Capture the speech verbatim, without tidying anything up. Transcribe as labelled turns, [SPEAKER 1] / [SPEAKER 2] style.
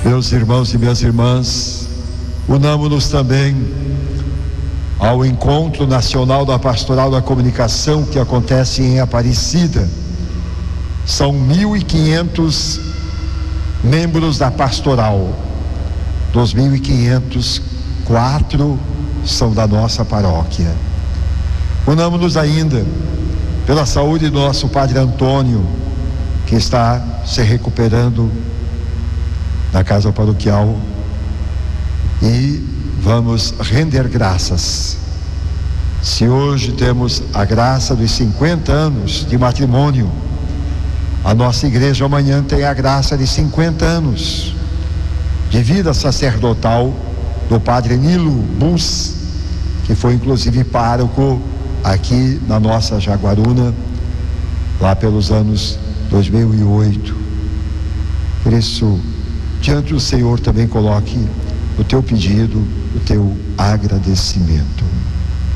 [SPEAKER 1] Meus irmãos e minhas irmãs, unamos-nos também ao Encontro Nacional da Pastoral da Comunicação que acontece em Aparecida. São mil e quinhentos membros da pastoral. Dos mil e quinhentos, quatro são da nossa paróquia. Unamos-nos ainda pela saúde do nosso Padre Antônio, que está se recuperando na casa paroquial, e vamos render graças. Se hoje temos a graça dos cinquenta anos de matrimônio, a nossa igreja amanhã tem a graça de cinquenta anos de vida sacerdotal do Padre Nilo Bus, que foi inclusive pároco aqui na nossa Jaguaruna, lá pelos anos dois mil e oito. Por isso, diante do Senhor também coloque o teu pedido, o teu agradecimento.